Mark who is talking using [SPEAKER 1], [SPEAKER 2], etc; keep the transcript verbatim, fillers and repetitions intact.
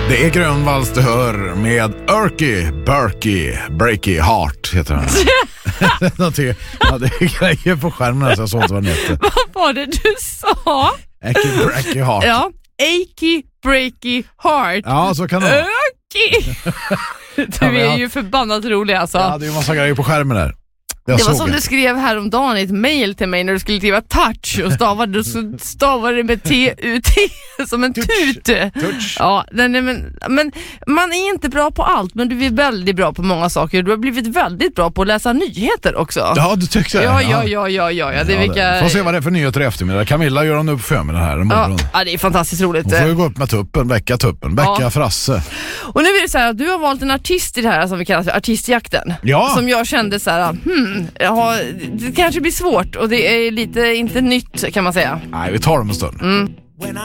[SPEAKER 1] Det är Grönvalls du hör med Erky, Berkey, Breaky Heart heter han. Någonting, ja, det är grejer på skärmen så jag såg inte vad den heter.
[SPEAKER 2] Vad var det du sa?
[SPEAKER 1] Erky, Breaky Heart.
[SPEAKER 2] Ja, Achy, Breaky Heart.
[SPEAKER 1] Ja, så kan det vara.
[SPEAKER 2] Erky. Du är ju förbannat rolig alltså.
[SPEAKER 1] Ja, det är ju massa grejer på skärmen där. Jag
[SPEAKER 2] det var som
[SPEAKER 1] det.
[SPEAKER 2] du skrev häromdagen i ett mejl till mig när du skulle skriva touch och stavade, så stavade det med T U T som en
[SPEAKER 1] touch.
[SPEAKER 2] tut.
[SPEAKER 1] Touch.
[SPEAKER 2] Ja, men, men man är inte bra på allt, men du är väldigt bra på många saker. Du har blivit väldigt bra på att läsa nyheter också.
[SPEAKER 1] Ja, du tycker det.
[SPEAKER 2] Ja, ja, ja, ja, ja, ja. Det är
[SPEAKER 1] ja,
[SPEAKER 2] vilka...
[SPEAKER 1] det. Får se vad det är för nyheter i eftermiddag. Camilla gör hon upp förmiddagen här imorgon.
[SPEAKER 2] Ja, ja, det är fantastiskt roligt.
[SPEAKER 1] Hon får ju gå upp med tuppen, väcka tuppen, väcka ja. Frasse.
[SPEAKER 2] Och nu är det så här att du har valt en artist i det här som vi kallar för artistjakten.
[SPEAKER 1] Ja.
[SPEAKER 2] Som jag kände så här, hmm, jag har, det kanske blir svårt och det är lite inte nytt kan man säga.
[SPEAKER 1] Nej, vi tar dem en stund.
[SPEAKER 2] Mm.